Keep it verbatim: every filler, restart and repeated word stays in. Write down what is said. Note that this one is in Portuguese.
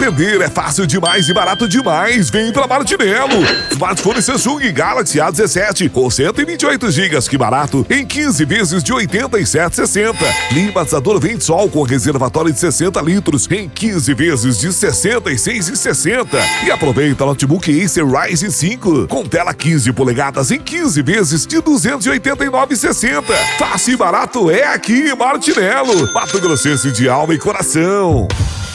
atender, é fácil demais e barato demais. Vem pra Martinello. Smartphone Samsung Galaxy A dezessete com cento e vinte e oito gigas, que barato, em quinze vezes de oitenta e sete reais e sessenta centavos. Climatizador Ventsol com reservatório de sessenta litros em quinze vezes de sessenta e seis reais e sessenta centavos. E aproveita o notebook Acer Ryzen cinco com tela quinze polegadas em quinze vezes de duzentos e oitenta e nove reais e sessenta centavos. Fácil e barato é aqui, Martinello. Mato Grossense de alma e coração.